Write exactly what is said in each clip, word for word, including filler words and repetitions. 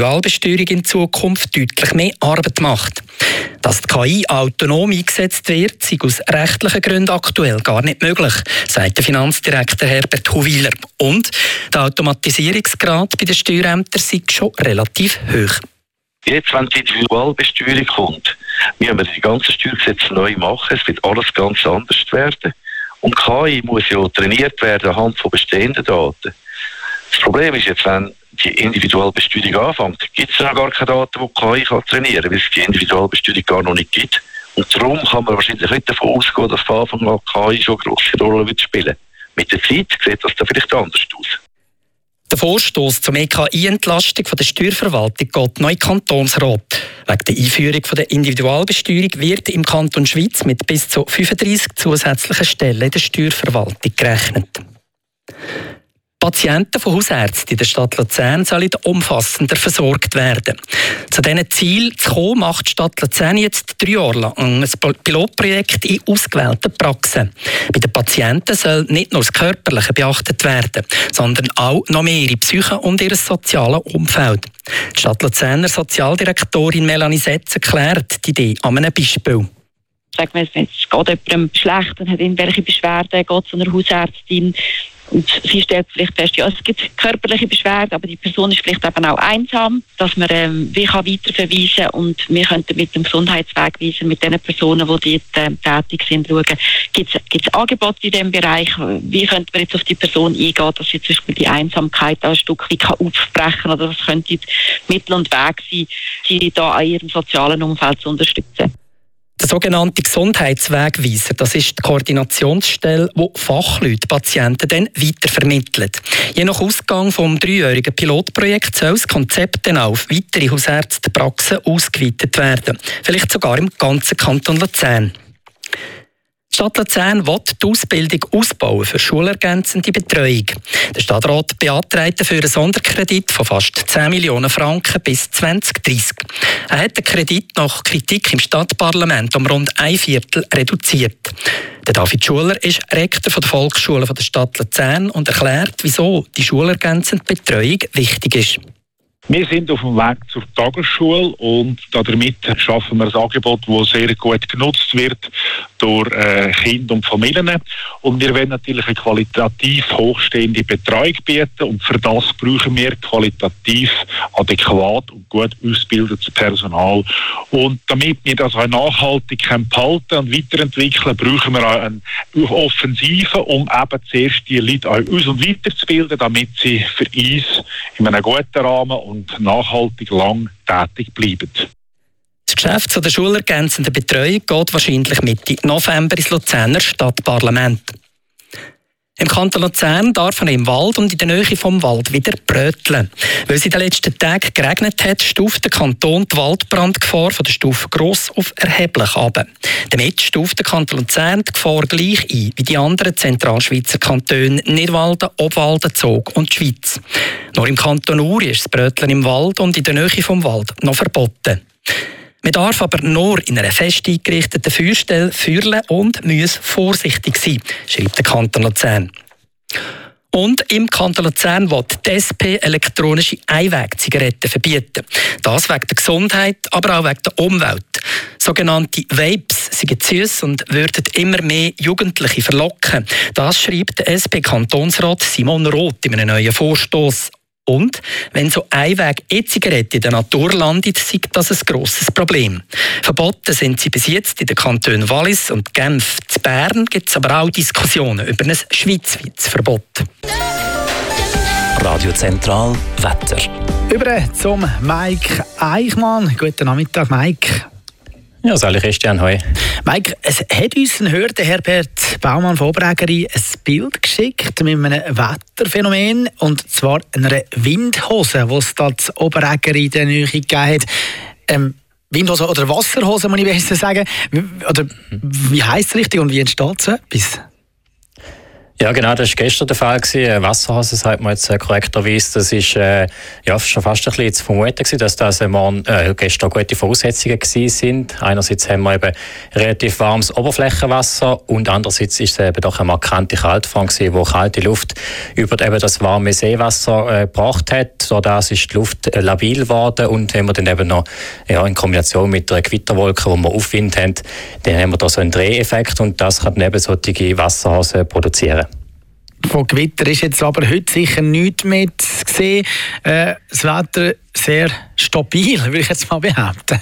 Wahlbesteuerung in Zukunft deutlich mehr Arbeit macht. Dass die K I autonom eingesetzt wird, sei aus rechtlichen Gründen aktuell gar nicht möglich, sagt der Finanzdirektor Herbert Huwiler. Und der Automatisierungsgrad bei den Steuerämtern sei schon relativ hoch. Jetzt, wenn die Individualbesteuerung kommt, müssen wir die ganzen Steuergesetze neu machen. Es wird alles ganz anders werden. Und K I muss ja trainiert werden anhand von bestehenden Daten. Das Problem ist jetzt, wenn die Individualbesteuerung anfängt, gibt es noch gar keine Daten, die K I kann trainieren kann, weil es die Individualbesteuerung gar noch nicht gibt. Und darum kann man wahrscheinlich nicht davon ausgehen, dass von Anfang an K I schon eine grosse Rolle wird spielen. Mit der Zeit sieht das dann vielleicht anders aus. Der Vorstoss zur mehr K I-Entlastung der Steuerverwaltung geht neu Kantonsrat. Wegen der Einführung der Individualbesteuerung wird im Kanton Schwyz mit bis zu fünfunddreissig zusätzlichen Stellen in der Steuerverwaltung gerechnet. Patienten von Hausärzten in der Stadt Luzern sollen umfassender versorgt werden. Zu diesen Zielen zu kommen, macht die Stadt Luzern jetzt drei Jahre lang ein Pilotprojekt in ausgewählten Praxen. Bei den Patienten soll nicht nur das Körperliche beachtet werden, sondern auch noch mehr ihre Psyche und ihr soziales Umfeld. Die Stadt Luzerner Sozialdirektorin Melanie Setz erklärt die Idee an einem Beispiel. Sagen wir, es geht jemandem schlecht und hat irgendwelche Beschwerden, geht zu einer Hausärztin und sie stellt vielleicht fest, ja, es gibt körperliche Beschwerden, aber die Person ist vielleicht eben auch einsam, dass man ähm, wie kann weiterverweisen und wir könnten mit dem Gesundheitswegweiser, mit den Personen, die dort äh, tätig sind, schauen, gibt es Angebote in diesem Bereich, wie könnte man jetzt auf die Person eingehen, dass sie zum Beispiel die Einsamkeit ein Stück weit aufbrechen kann oder was könnte Mittel und Weg sein, sie da an ihrem sozialen Umfeld zu unterstützen. Der sogenannte Gesundheitswegweiser, das ist die Koordinationsstelle, die Fachleute Patienten dann weitervermittelt. Je nach Ausgang des dreijährigen Pilotprojekts soll das Konzept dann auf weitere Hausärztepraxen ausgeweitet werden. Vielleicht sogar im ganzen Kanton Luzern. Die Stadt Luzern will die Ausbildung ausbauen für schulergänzende Betreuung. Der Stadtrat beantragt dafür einen Sonderkredit von fast zehn Millionen Franken bis zwanzig dreissig. Er hat den Kredit nach Kritik im Stadtparlament um rund ein Viertel reduziert. Der David Schuler ist Rektor der Volksschule der Stadt Luzern und erklärt, wieso die schulergänzende Betreuung wichtig ist. Wir sind auf dem Weg zur Tagesschule und damit schaffen wir ein Angebot, das sehr gut genutzt wird durch äh, Kinder und Familien. Und wir wollen natürlich eine qualitativ hochstehende Betreuung bieten und für das brauchen wir qualitativ adäquat und gut ausgebildetes Personal. Und damit wir das auch nachhaltig behalten und weiterentwickeln, brauchen wir auch eine Offensive, um eben zuerst die Leute auch aus- und weiterzubilden, damit sie für uns in einem guten Rahmen und nachhaltig lang tätig bleiben. Das Geschäft zu der schulergänzenden Betreuung geht wahrscheinlich Mitte November ins Luzerner Stadtparlament. Im Kanton Luzern darf man im Wald und in der Nähe vom Wald wieder bröteln. Weil es in den letzten Tagen geregnet hat, stuft der Kanton die Waldbrandgefahr von der Stufe Gross auf erheblich ab. Damit stuft der Kanton Luzern die Gefahr gleich ein wie die anderen Zentralschweizer Kantone Nidwalden, Obwalden, Zug und die Schweiz. Nur im Kanton Uri ist das Bröteln im Wald und in der Nähe vom Wald noch verboten. Man darf aber nur in einer fest eingerichteten Feuerstelle feuern und muss vorsichtig sein, schreibt der Kanton Luzern. Und im Kanton Luzern will die S P elektronische Einwegzigaretten verbieten. Das wegen der Gesundheit, aber auch wegen der Umwelt. Sogenannte Vapes sind süß und würden immer mehr Jugendliche verlocken. Das schreibt der S P-Kantonsrat Simon Roth in einem neuen Vorstoss. Und wenn so Einweg-E-Zigaretten in der Natur landet, ist das ein grosses Problem. Verboten sind sie bis jetzt in den Kantonen Wallis und Genf. In Bern gibt es aber auch Diskussionen über ein schweizweites Verbot. Radio Zentral Wetter. Über zum Mike Eichmann. Guten Nachmittag, Mike. Ja, sali Christian, hoi. Mike, es hat uns ein Hörer, der Herbert Baumann von Oberägeri, ein Bild geschickt mit einem Wetterphänomen, und zwar einer Windhose, die es da zu Oberägeri in der Nähe gegeben hat. Ähm, Windhose oder Wasserhose, muss ich besser sagen. Oder wie heisst es richtig und wie entsteht so etwas? Ja, genau, das war gestern der Fall. Wasserhase, sagt man jetzt äh, korrekterweise. Das war äh, ja, schon fast ein bisschen zu vermuten gewesen, dass das äh, morgen, äh, gestern gute Voraussetzungen waren. Einerseits haben wir eben relativ warmes Oberflächenwasser und andererseits ist es eben doch eine markante Kaltfront gewesen, wo kalte Luft über eben das warme Seewasser äh, gebracht hat. So das ist die Luft äh, labil geworden und haben wir dann eben noch ja, in Kombination mit einer Gewitterwolke, wo wir Aufwind haben, dann haben wir da so einen Dreheffekt und das kann dann eben solche Wasserhase produzieren. Von Gewitter ist jetzt aber heute sicher nichts mehr zu sehen. Äh, das Wetter sehr stabil, würde ich jetzt mal behaupten.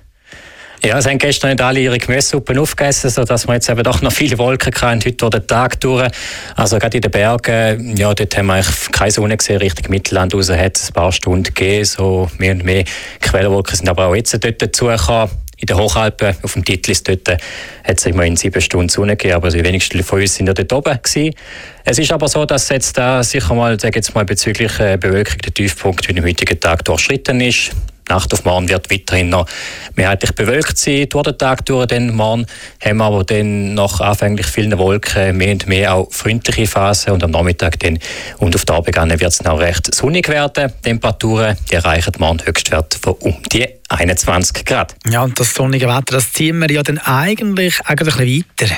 Ja, es haben gestern nicht alle ihre Gemüsesuppen aufgegessen, sodass wir jetzt eben doch noch viele Wolken hatten, heute durch den Tag durch. Also gerade in den Bergen, ja, dort haben wir eigentlich keine Sonne gesehen, Richtung Mittelland raus hat es ein paar Stunden gegeben, so mehr und mehr Quellwolken sind aber auch jetzt dort dazugekommen. In den Hochalpen, auf dem Titlis, dort hat es immerhin sieben Stunden Sonne gegeben, aber die wenigsten von uns sind ja dort oben gewesen. Es ist aber so, dass jetzt da sicher mal, sage jetzt mal bezüglich äh, Bewölkung der Tiefpunkt wie am heutigen Tag durchschritten ist. Nacht auf morgen wird weiterhin noch mehrheitlich bewölkt sein durch den Tag durch. Dann morgen haben wir aber dann nach anfänglich vielen Wolken mehr und mehr auch freundliche Phasen und am Nachmittag dann und auf den Abend wird es noch recht sonnig werden. Temperaturen die erreichen morgen Höchstwerte von um die einundzwanzig Grad. Ja, und das sonnige Wetter, das ziehen wir ja dann eigentlich auch ein bisschen weiter.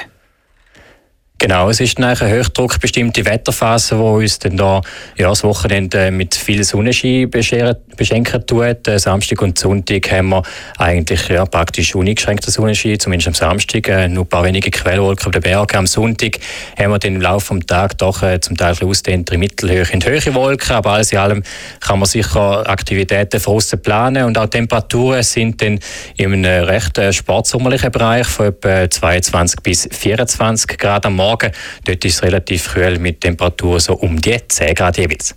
Genau, es ist eine hochdruckbestimmte Wetterphase, die uns dann da, ja, das Wochenende mit viel Sonnenschein beschenken tut. Samstag und Sonntag haben wir eigentlich ja, praktisch uneingeschränkten Sonnenschein, zumindest am Samstag. Äh, nur ein paar wenige Quellwolken auf den Bergen. Am Sonntag haben wir dann im Laufe des Tages doch äh, zum Teil ausdehntere Mittelhöhe und höhere Wolken. Aber alles in allem kann man sicher Aktivitäten von aussen planen. Und auch Temperaturen sind dann in einem recht äh, sportsommerlichen Bereich von etwa zweiundzwanzig bis vierundzwanzig Grad am Morgen. Dort ist es relativ kühl mit Temperaturen so um die zehn Grad jeweils.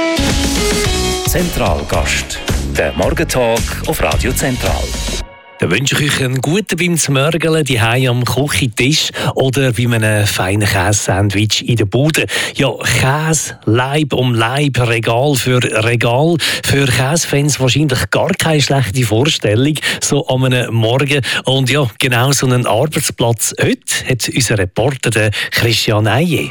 Zentralgast, der Morgentalk auf Radio Zentral. Dann wünsche ich euch einen guten beim Zmörgeln daheim am Küchentisch oder bei einem feinen Käse-Sandwich in der Bude. Ja, Käse, Leib um Leib, Regal für Regal. Für Käsefans wahrscheinlich gar keine schlechte Vorstellung, so an einem Morgen. Und ja, genau so einen Arbeitsplatz heute hat unser Reporter der Christian Eije.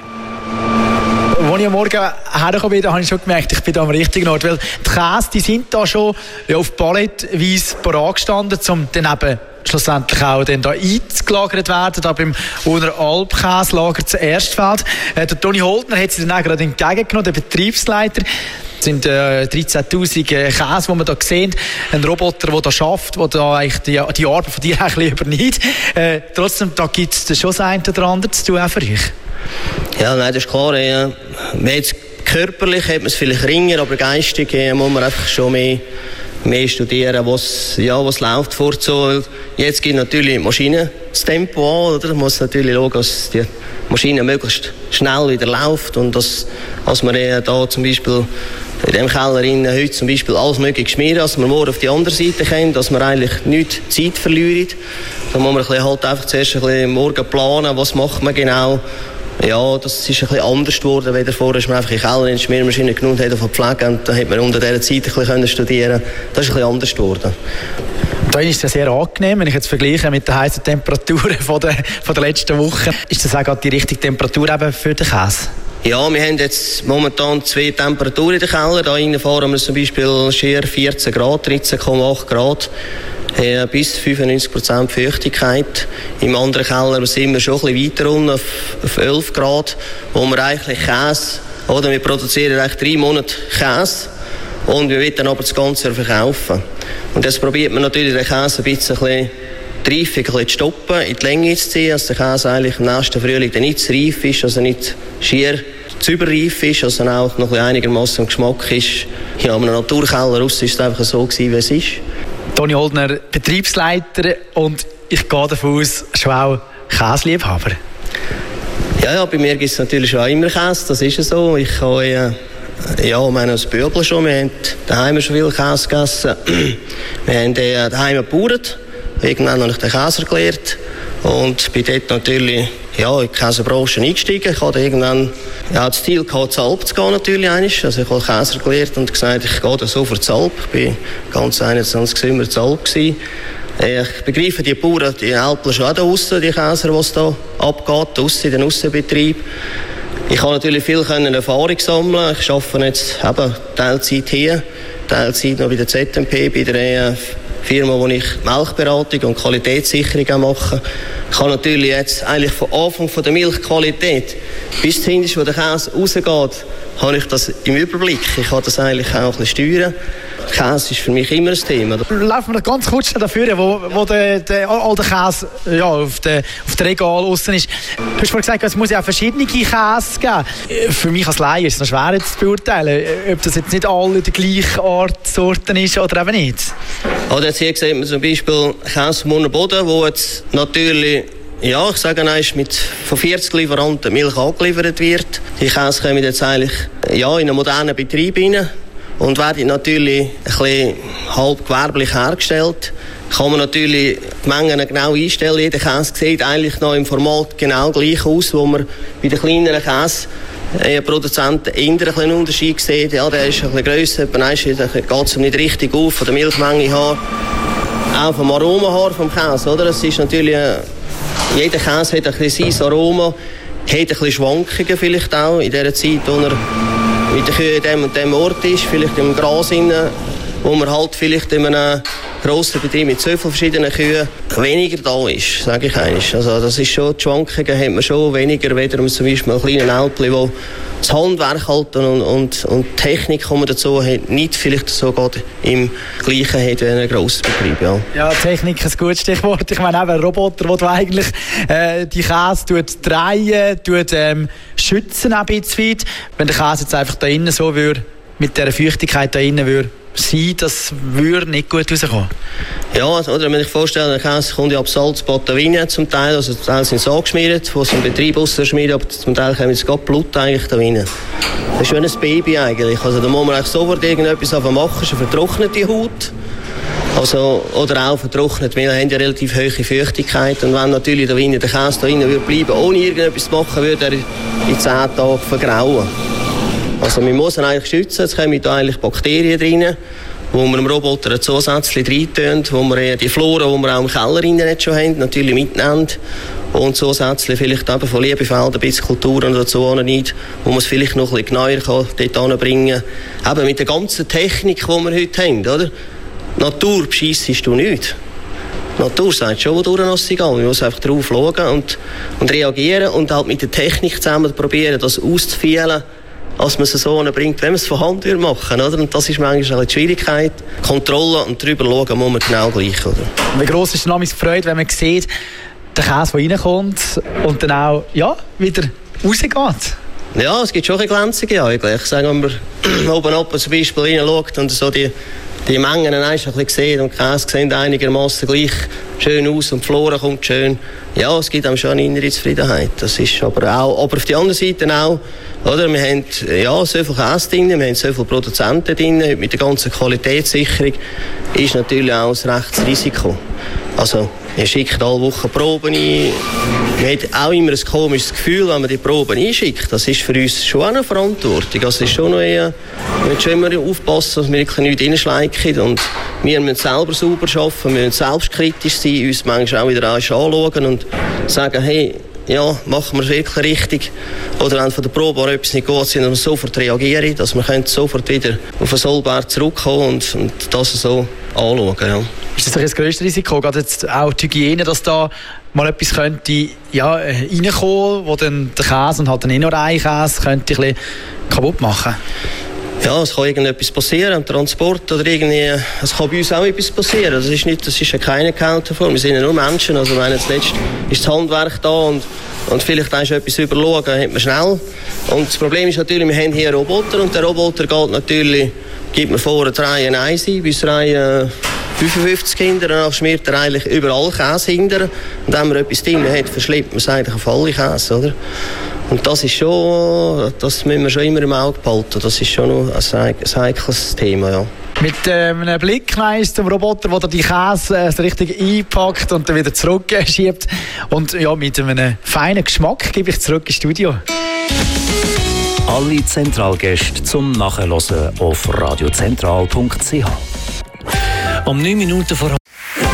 Als ich am Morgen hergekommen bin, habe ich schon gemerkt, ich bin da am richtigen Ort. Weil die Käse, die sind da schon ja, auf Palettweise parat gestanden, um dann eben schlussendlich auch dann da eingelagert werden, da beim Uner Alpkäselager zu Erstfeld. Äh, der Toni Holtner hat sie dann auch gerade entgegengenommen, der Betriebsleiter. Das sind äh, dreizehntausend äh, Käse, die wir hier sehen. Ein Roboter, der da schafft, der da eigentlich die, die Arbeit von dir ein bisschen übernimmt. Äh, trotzdem, da gibt es schon das eine oder andere zu tun, auch für euch. Ja, nein, das ist klar. Ja. Jetzt körperlich hat man es vielleicht ringer, aber geistig ja, muss man einfach schon mehr, mehr studieren, was, ja, was läuft vor so. Jetzt gibt natürlich die Maschine das Tempo an, oder? Man muss natürlich schauen, dass die Maschine möglichst schnell wieder läuft und dass, dass man ja da zum Beispiel in dem Keller heute zum Beispiel alles mögliche schmieren, dass man morgen auf die andere Seite kommt, dass man eigentlich nicht Zeit verliert. Da muss man ein bisschen halt einfach zuerst ein bisschen morgen planen, was macht man genau. Ja, das ist ein bisschen anders geworden, weil vorher ist man einfach in den Keller in die Schmiermaschine genommen hat, auf Pflege, und dann hat man unter dieser Zeit ein bisschen studieren können. Das ist ein bisschen anders geworden. Da ist es sehr angenehm, wenn ich jetzt vergleiche mit den heißen Temperaturen von der, von der letzten Woche. Ist das auch gerade die richtige Temperatur eben für den Käse? Ja, wir haben jetzt momentan zwei Temperaturen in den Keller. Da rein fahren wir zum Beispiel schier vierzehn Grad, dreizehn Komma acht Grad. Ja, bis fünfundneunzig Prozent Feuchtigkeit. Im anderen Keller sind wir schon ein bisschen weiter unten, auf, auf elf Grad, wo wir eigentlich Käse, oder wir produzieren eigentlich drei Monate Käse und wir wollen dann aber das Ganze verkaufen. Und jetzt probiert man natürlich den Käse ein bisschen, ein bisschen die Reifung ein bisschen zu stoppen, in die Länge zu ziehen, dass der Käse eigentlich im nächsten Frühling dann nicht zu reif ist, also nicht schier zu überreif ist, also auch noch einigermaßen im Geschmack ist. Ja, in einem Naturkeller raus ist es einfach so gewesen, wie es ist. Toni Holtner, Betriebsleiter, und ich gehe davon aus, schon auch Käseliebhaber. Ja, ja, bei mir gibt es natürlich schon immer Käse, das ist so. Ich habe äh, ja, meine, das Bübel schon, wir haben daheim schon viel Käse gegessen. Wir haben äh, daheim gebaut, irgendwann habe ich den Käse gelernt und bin dort natürlich ja, in die Käsebranche eingestiegen. Ich hatte irgendwann ja, das Ziel gehabt, zur Alp zu gehen natürlich. Also ich habe Käser gelernt und gesagt, ich gehe da so für die Alp. Ich war ganz einundzwanzig immer zur Alp gewesen. Ich begreife die Bauern, die Alpen schon auch da draussen, die Käser, die es da abgeht, draussen in den Aussenbetrieb. Ich kann natürlich viel Erfahrung sammeln. Ich arbeite jetzt eben Teilzeit hier, Teilzeit noch bei der Z M P, bei der Firma, wo ich Milchberatung und Qualitätssicherung mache. Ich kann natürlich jetzt eigentlich von Anfang von der Milchqualität bis dahin, wo der Käse rausgeht, habe ich das im Überblick. Ich kann das eigentlich auch ein bisschen steuern. Käse ist für mich immer ein Thema. Laufen wir ganz kurz dafür, wo, wo der, der alte Käse ja, auf dem auf der Regal außen ist. Du hast vorhin gesagt, es muss ja auch verschiedene Käse geben. Für mich als Laie ist es noch schwer jetzt zu beurteilen, ob das jetzt nicht alle der gleichen Art Sorten ist oder eben nicht. Oder jetzt hier sieht man zum Beispiel Käse vom Boden, wo jetzt natürlich, ja, ich sage einmal, mit von vierzig Lieferanten Milch angeliefert wird. Die Käse kommen jetzt eigentlich ja, in einen modernen Betrieb rein und werden natürlich ein bisschen halb gewerblich hergestellt. Kann man natürlich die Mengen genau einstellen. Jeder Käse sieht eigentlich noch im Format genau gleich aus, wo man bei den kleineren Käse äh, Produzenten eher einen Unterschied sieht. Ja, der ist ein bisschen grösser, da geht es nicht richtig auf, von der Milchmenge her. Auch vom Aroma her vom Käse, oder? Das ist natürlich, äh, jeder Käse hat ein bisschen sein Aroma, hat ein bisschen Schwankungen vielleicht auch in der Zeit, wo er mit der Kühe in dem und dem Ort ist, vielleicht im Gras innen, wo man halt vielleicht in einem grossen Betrieb mit so vielen verschiedenen Kühen weniger da ist, sage ich eigentlich. Also das ist schon, die Schwankungen hat man schon weniger, weder um zum Beispiel einen kleinen Alpli, wo das Handwerk halt und, und, und die Technik, die man dazu hat, nicht vielleicht so gerade im Gleichen hat wie ein grosser Betrieb. Ja. Ja, Technik ist ein gutes Stichwort. Ich meine, eben ein Roboter, der eigentlich äh, die Käse tut drehen, tut ähm, schützen ein bisschen. Wenn der Käse jetzt einfach da innen so würde, mit dieser Feuchtigkeit da innen würde sein, das würde nicht gut rauskommen. Ja, oder wenn ich vorstelle, der Käse kommt ja ab Salzbad zum Teil, also zum Teil sind sie angeschmiert, wo sie im Betrieb ausschmieren, aber zum Teil kommt jetzt gerade Blut eigentlich da rein. Das ist schon ein Baby eigentlich, also da muss man eigentlich sofort irgendetwas machen, ist eine vertrocknete Haut. Also, oder auch vertrocknet, wir haben ja relativ hohe Feuchtigkeit und wenn natürlich der Käse da rein würde bleiben, ohne irgendetwas zu machen, würde er in zehn Tagen vergrauen. Also man muss ihn eigentlich schützen, es kommen da eigentlich Bakterien drin, wo wir im Roboter zusätzlich reintun, wo wir die Flora, die wir auch im Keller nicht schon haben, natürlich mitnehmen und zusätzlich vielleicht eben von Liebefelden bis Kulturen dazu nicht, wo man es vielleicht noch ein bisschen genauer kann, dort anbringen kann. Eben mit der ganzen Technik, die wir heute haben, oder? Natur bescheissest du nicht. Die Natur sagt schon, wo durch ist egal. Man muss einfach drauf schauen und, und reagieren und halt mit der Technik zusammen probieren, das auszufühlen, als man es so bringt, wenn man es von Hand machen würde. Und das ist manchmal die Schwierigkeit. Kontrolle und darüber schauen muss man genau gleich. Oder? Wie gross ist dann die Freude, wenn man sieht, der Käse, der reinkommt und dann auch ja, wieder rausgeht? Ja, es gibt schon ein Glänzungen eigentlich. Sagen, wenn man oben ab zum Beispiel reinschaut und so die, die Mengen ein bisschen sieht und die Käse sehen einigermaßen gleich schön aus und die Flora kommt schön. Ja, es gibt einem schon eine innere Zufriedenheit. Das ist aber auch, aber auf der anderen Seite auch, oder? Wir haben ja, so viel Käse drin, wir haben so viele Produzenten drin. Mit der ganzen Qualitätssicherung ist natürlich auch ein rechtes Risiko. Also, ihr schickt alle Wochen Proben ein. Man hat auch immer ein komisches Gefühl, wenn man die Proben einschickt. Das ist für uns schon auch eine Verantwortung. Also, es ist schon noch eher, wir müssen schon immer aufpassen, dass wir wirklich nichts reinschleichen. Und wir müssen selber sauber arbeiten, wir müssen selbstkritisch sein, uns manchmal auch wieder anschauen und sagen, hey, ja, machen wir es wirklich richtig. Oder wenn von der Probe etwas nicht geht, sind wir sofort reagieren, dass wir sofort wieder auf den Sollberg zurückkommen und, und das so anschauen. Ja. Ist das das grösste Risiko? Geht jetzt auch die Hygiene, dass da mal etwas könnte ja, reinkommen, wo dann der Käse und halt den Innereikäse könnte ein bisschen kaputt machen? Ja, es kann irgendetwas passieren am Transport oder irgendwie, es kann bei uns auch etwas passieren. Das ist nicht, das ist ja keine Counterform. Wir sind ja nur Menschen. Also wenn jetzt letzt ist das Handwerk da und, und vielleicht ist etwas überschauen, hat man schnell. Und das Problem ist natürlich, wir haben hier einen Roboter und der Roboter geht natürlich, gibt man vor, eine Reihe eins ein, bis Reihe fünfundfünfzig hinter, danach schmiert er eigentlich überall Käse hinter. Und wenn man etwas drin hat, verschleppt man es eigentlich auf alle Käse, oder? Und das ist schon, das müssen wir schon immer im Auge behalten. Das ist schon noch ein, ein heikles Thema, ja. Mit ähm, einem Blick zum Roboter, der die Käse äh, richtig einpackt und dann wieder zurückschiebt. Und ja, mit einem feinen Geschmack gebe ich zurück ins Studio. Alle Zentralgäste zum Nachhören auf radiozentral punkt c h. Um neun Minuten vor